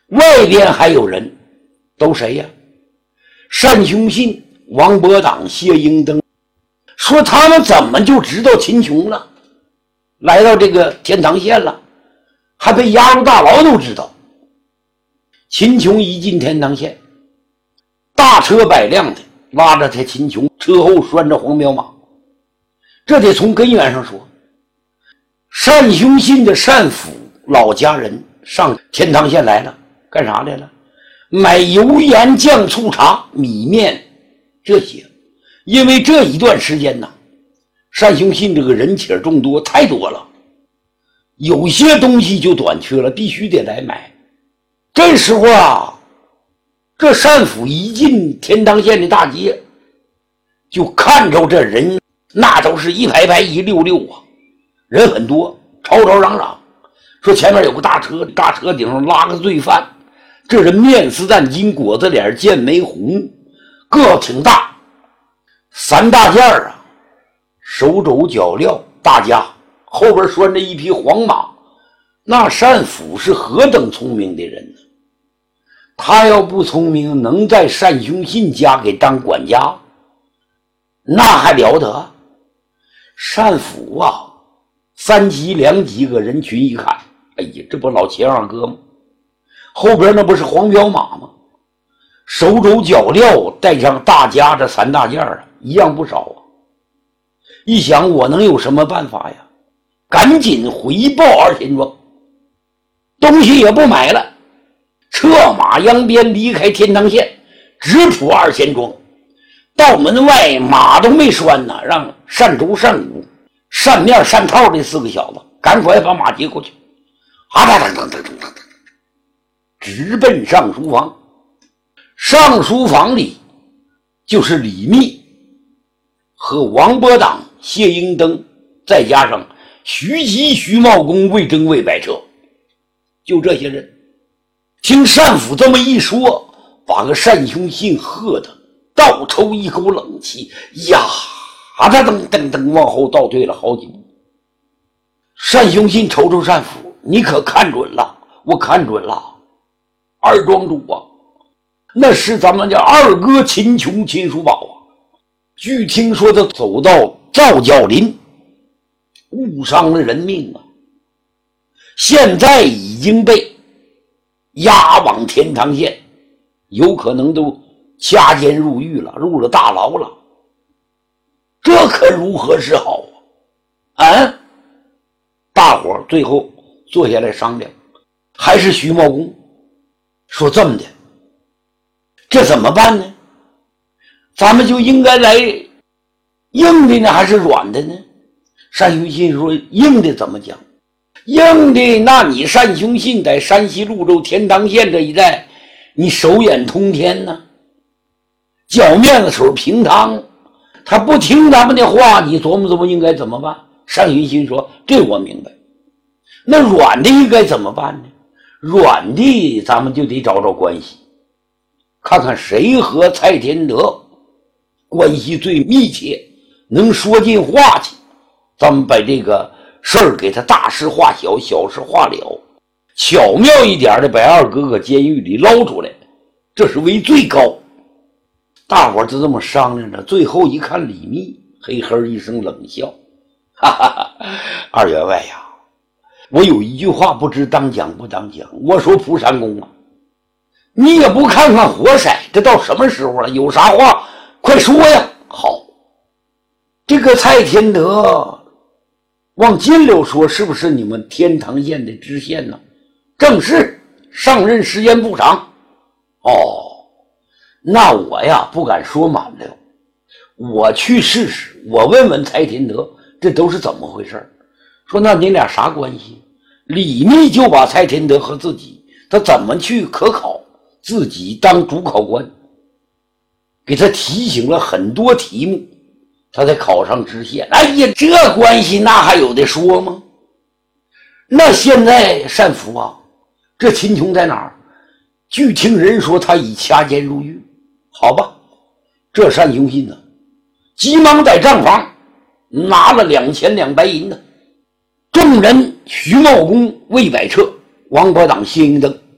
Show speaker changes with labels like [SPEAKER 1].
[SPEAKER 1] 外边还有人，都谁呀？单雄信、王伯党、谢英登，说他们怎么就知道秦琼了，来到这个天堂县了，还被押入大牢都知道。秦琼一进天堂县，大车百辆的拉着他秦琼，车后拴着黄骠马。这得从根源上说，单雄信的单府老家人上天堂县来了，干啥来了？买油盐酱醋茶米面这些。因为这一段时间呢，单雄信这个人帖众多，太多了，有些东西就短缺了，必须得来买。这时候啊，这单府一进天堂县的大街，就看着这人，那都是一排排一溜溜啊，人很多，吵吵嚷嚷，说前面有个大车，大车顶上拉个罪犯，这人面似蛋金，果子脸，剑眉红，个挺大，三大件啊，手肘脚镣大家，后边拴着一匹黄马。那单府是何等聪明的人呢？他要不聪明，能在单雄信家给当管家，那还了得？单府啊，三级两级个人群一看，哎呀，这不老钱二哥吗？后边那不是黄骠马吗？手肘脚镣带上大家这三大件啊，一样不少啊。一想我能有什么办法呀？赶紧回报二贤庄，东西也不买了，策马扬鞭离开天堂县，直扑二贤庄。到门外马都没拴呢，让单竹、单武、单面、单套这四个小子赶快把马接过去，直奔上书房。上书房里就是李密和王伯党、谢英登，再加上徐吉、徐茂公、魏征、魏百彻，就这些人。听单府这么一说，把个单雄信喝得倒抽一口冷气呀，他噔往后倒退了好几步。单雄信瞅瞅单府，你可看准了？我看准了，二庄主啊，那是咱们家二哥秦琼秦叔宝啊。据听说他走到赵角林，误伤了人命啊，现在已经被押往天堂县，有可能都掐监入狱了，入了大牢了。这可如何是好啊？大伙最后坐下来商量，还是徐茂公说这么的，这怎么办呢？咱们就应该来硬的呢，还是软的呢？单雄信说硬的怎么讲？硬的，那你单雄信在山西潞州天堂县这一带，你手眼通天呢，脚面子手平汤，他不听咱们的话，你琢磨应该怎么办？单雄信说这我明白。那软的应该怎么办呢？软的咱们就得找找关系，看看谁和蔡天德关系最密切，能说进话去，咱们把这个事儿给他大事化小，小事化了，巧妙一点的把二哥哥监狱里捞出来，这是为最高。大伙儿就这么商量着，最后一看李密嘿嘿一声冷笑，哈哈哈，二员外呀，我有一句话不知当讲不当讲。我说蒲山公啊，你也不看看活色，这到什么时候了？有啥话快说呀。好，这个蔡天德往金柳说，是不是你们天堂县的知县呢？正是，上任时间不长。哦，那我呀不敢说满了，我去试试，我问问蔡天德这都是怎么回事。说那你俩啥关系？李密就把蔡天德和自己他怎么去可考，自己当主考官，给他提醒了很多题目，他才考上知县。哎呀，这关系那还有的说吗？那现在单福啊，这秦琼在哪儿？据听人说他已掐监入狱。好吧，这单雄信呢，急忙在账房拿了2000两白银呢。众人徐茂公、魏百彻、王伯党、谢英登